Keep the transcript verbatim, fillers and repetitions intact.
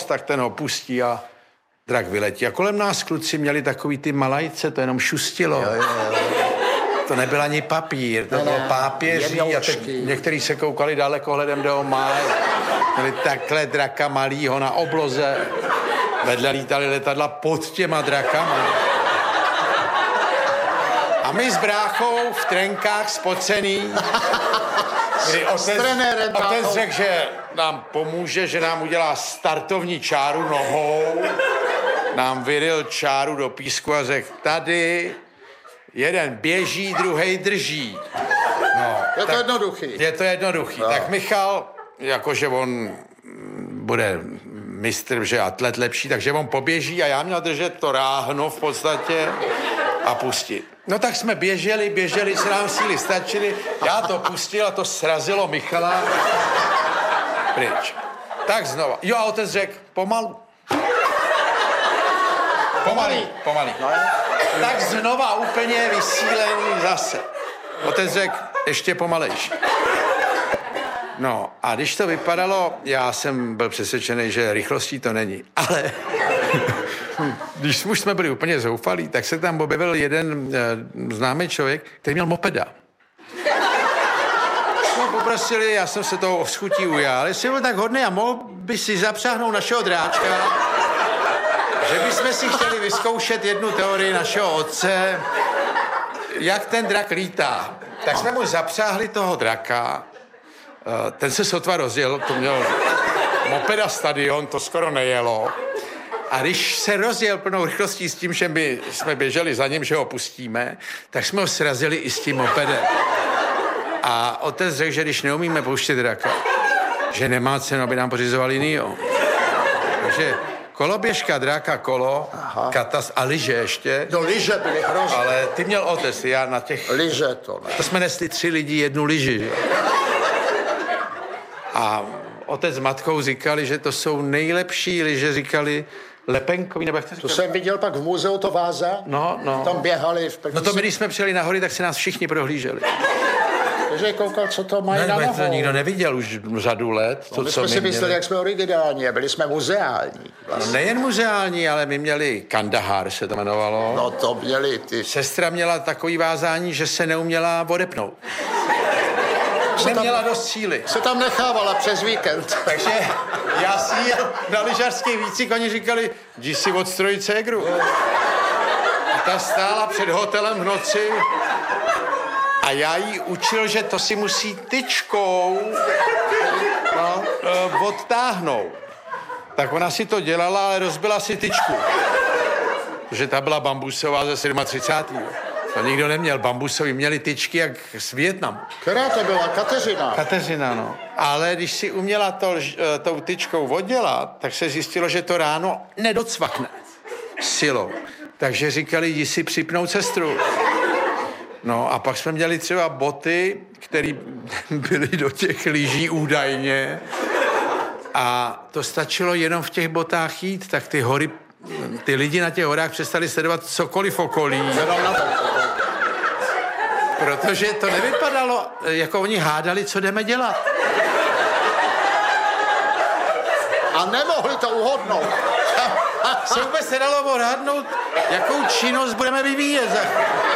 tak ten ho pustí a drak vyletí. A kolem nás kluci měli takový ty malajce, to jenom šustilo. Jo, jo, jo. To nebyl ani papír, to bylo pápěří a teď někteří se koukali dalekohledem do máj. Měli takhle draka malýho na obloze. Vedle lítali letadla pod těma drakama. A my s bráchou v trenkách spocený. Otec, otec řekl, že nám pomůže, že nám udělá startovní čáru nohou. Nám vyril čáru do písku a řekl, tady jeden běží, druhej drží. No, je to jednoduchý. Je to jednoduchý. No. Tak Michal, jakože on bude mistr, že atlet lepší, takže on poběží a já měl držet to ráhno v podstatě a pustit. No tak jsme běželi, běželi, se nám síly stačily, já to pustil a to srazilo Michala pryč. Tak znova. Jo a otec řekl, pomalu. Pomalý, pomalý. No, tak znova úplně vysílený zase. Otec řekl, ještě pomalejší. No a když to vypadalo, já jsem byl přesvědčený, že rychlostí to není. Ale když už jsme byli úplně zoufalí, tak se tam objevil jeden e, známý člověk, který měl mopeda. No, poprosili, já jsem se toho schutí ujal, jestli byl tak hodný a mohl by si zapřáhnout našeho dráčka, že bychom si chtěli vyzkoušet jednu teorii našeho otce, jak ten drak lítá. Tak jsme mu zapřáhli toho draka, ten se sotva rozjel, to měl mopeda stadion, to skoro nejelo. A když se rozjel plnou rychlostí s tím, že my jsme běželi za ním, že ho pustíme, tak jsme ho srazili i s tím mopedem. A otec řekl, že když neumíme pouštět draka, že nemá cenu, aby nám pořizoval jinýho. Takže koloběžka, dráka, kolo, katas a lyže ještě. No lyže byly hrozné. Ale ty měl otec, já na těch... Lyže to ne. To jsme nesli tři lidi jednu lyži, že? A otec s matkou říkali, že to jsou nejlepší lyže, říkali lepenkový, nebo jak to říkali? To jsem viděl pak v muzeu to váza. No, no. Tam běhali v první... No to my, když jsme přijeli na hory, tak se nás všichni prohlíželi. Takže koukal, co to mají ne, na nohou. To nikdo neviděl už řadu let. To, no, my co jsme si mysleli, měli. jak jsme originální, byli jsme muzeální. Vlastně. No, nejen muzeální, ale my měli Kandahar, se to jmenovalo. No to měli ty. Sestra měla takový vázání, že se neuměla odepnout. Neměla dost síly. Se tam nechávala přes víkend. Takže já si jel na lyžařský výcvik, oni říkali, jdi si odstrojit ségru. A ta stála před hotelem v noci a já jí učil, že to si musí tyčkou no, odtáhnout. Tak ona si to dělala, ale rozbila si tyčku. Protože ta byla bambusová ze třicátého sedmého To nikdo neměl. Bambusový měli tyčky jak z Vietnamu. Která to byla? Kateřina. Kateřina, no. Ale když si uměla to, tou tyčkou oddělat, tak se zjistilo, že to ráno nedocvakne silou. Takže říkali, jdi si připnout sestru. No a pak jsme měli třeba boty, které byly do těch lyží údajně. A to stačilo jenom v těch botách jít, tak ty hory, ty lidi na těch horách přestali sledovat cokoliv okolí. Protože to nevypadalo, jako oni hádali, co jdeme dělat. A nemohli to uhodnout. Se vůbec nedalo odhadnout, jakou činnost budeme vyvíjet za